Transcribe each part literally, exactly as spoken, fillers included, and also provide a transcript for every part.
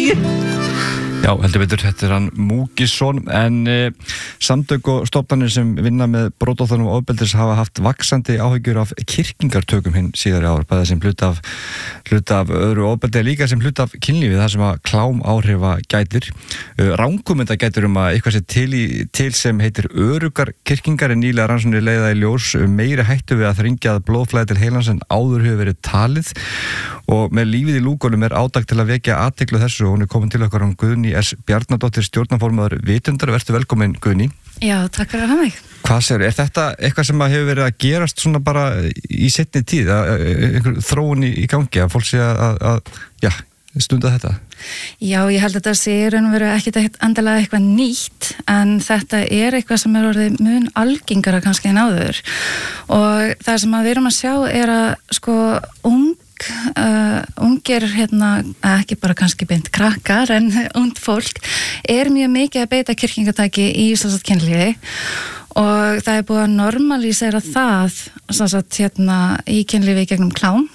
Já, heldur betur, þetta er hann Múkisson, en e, samtök og stofnanir sem vinna með brotaþolum og ofbeldis hafa haft vaxandi áhyggjur af kyrkingartökum hinn síðari ár, bæði sem hlut af, hlut af öðru ofbeldi, líka sem hlut af kynlífi, þar sem að klám áhrifa gætir. Rangumynda gætir um að eitthvað sé til, í, til sem heitir öruggar kyrkingar, en nýlega rannsóknir leiða í ljós meiri hættu við að þrengja blóðflæði til heilans en áður hefur verið talið, og með lífið í lúkunum er átak til að vekja athygli þessu, og hún er komin til okkar um Guðný S. Bjarnadóttir, stjórnarformaður Vitundar. Vertu velkomin, Guðný. Já, takk fyrir að hafa mig. Hvað segir, er þetta eitthvað sem hefur verið að gerast svona bara í seinni tíð, að, einhver þróun í, í gangi, að fólk sé að, að já, stunda þetta? Já, ég held að þetta sé raun og veru ekkit endilega eitthvað nýtt, en þetta er eitthvað sem er orðið mun algengara kannski en áður, og það sem við erum að sjá er að sko ung Uh, ungir, hérna, ekki bara kannski beint krakkar, en ungt fólk er mjög mikið að beita kyrkingatæki í svona kynlífi, og það er búið að normalísera það svona hérna í kynlífi gegnum klám.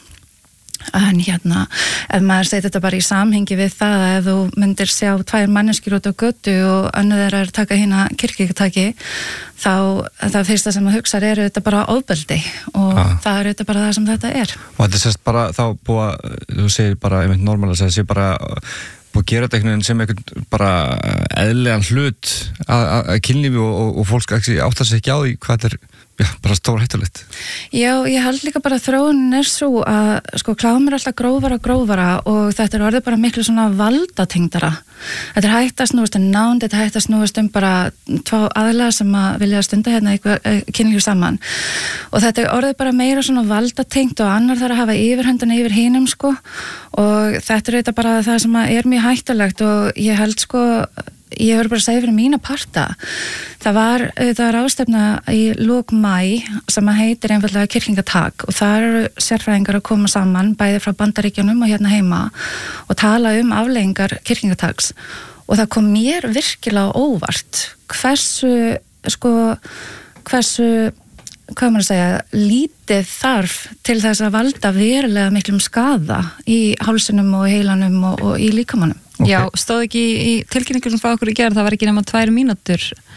En hérna, ef maður segir þetta bara í samhengi við það að ef þú myndir sjá tvær manneskjur út á götu og önnur þeirra er að taka hérna kyrkingatæki, þá það fyrsta sem maður hugsar er þetta bara ofbeldi, og ah. það er þetta bara það sem þetta er. Og þetta sést bara þá búið að, þú segir bara, ég mynd normal að segja, bara búið að gera þetta einhvern veginn sem einhvern bara eðlilegan hlut að kynlífi, og, og, og fólk áttar sig ekki á því hvað þetta er. Já, bara stór hættulegt. Já, ég held líka bara að þróunin er svo að sko klám er alltaf grófara og grófara, og þetta er orðið bara miklu svona valdatengdara. Þetta er hægt að snúast um nánd, þetta er hægt að snúast um bara tvá aðila sem að vilja stunda hérna eitthvað kynlíf saman, og þetta er orðið bara meira svona valdatengt, og annar þarf að hafa yfirhöndina yfir hinum sko, og þetta er þetta bara það sem er mjög hættulegt, og ég held sko ég verður bara að segja fyrir mína parta. Það var auðvitað ráðstefna í lok maí sem að heitir einfaldlega kyrkingatak, og það eru sérfræðingar að koma saman bæði frá Bandaríkjunum og hérna heima og tala um afleiðingar kyrkingataks, og það kom mér virkilega óvart hversu sko hversu hvað maður að segja, lítið þarf til þess að valda verulega miklum skaða í hálsinum og heilanum og, og í líkamanum. Okay. Já, stóð ekki í, í tilkynningunum frá okkur í gerð, það var ekki nema tvær mínútur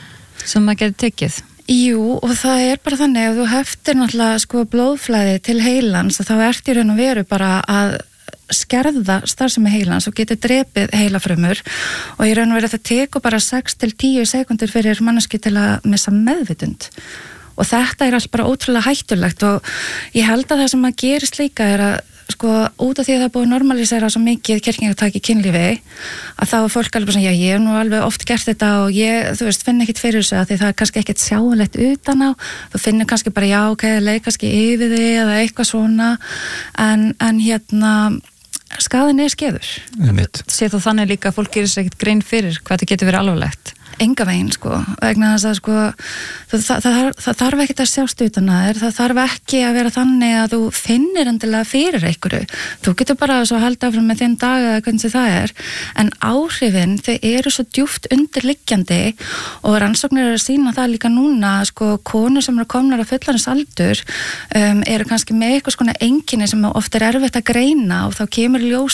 sem maður getur tekið. Jú, og það er bara þannig að þú heftir náttúrulega sko blóðflæði til heilans, þá ert í raun og veru bara að skerða starfsemi heilans og getur drepið heilafrumur, og í raun og veru það tekur bara sex til tíu sekundur fyrir manneski til að missa meðvitund. Og þetta er allt bara ótrúlega hættulegt, og ég held að það sem að gerist líka er að sko út af því að það er búið að normalisera svo mikið kyrkingatæki í kynlífi, að þá er fólk alveg bara svona, já ég hef nú alveg oft gert þetta og ég, þú veist, finn ekkit fyrir þessu, að því það er kannski ekkit sjáanlegt utan á, þú finnir kannski bara já, ok, leið kannski yfir því eða eitthvað svona, en, en hérna skaðin er skeður. Sér þú þannig líka að fólk gerir sér ekkit grein fyrir hvað þetta getur verið alvarlegt? Enga veginn sko, vegna þess að sko það, það, það, það þarf ekki að sjást utan að þér, það þarf ekki að vera þannig að þú finnir endilega fyrir einhverju, þú getur bara svo að halda áfram með þinn dag eða hvernig það er, en áhrifin þau eru svo djúpt undirliggjandi, og rannsóknir eru að sýna það líka núna, sko konur sem eru komnar að fullorðins aldur um, eru kannski með eitthvað svona einkenni sem oft er erfitt að greina, og þá kemur ljós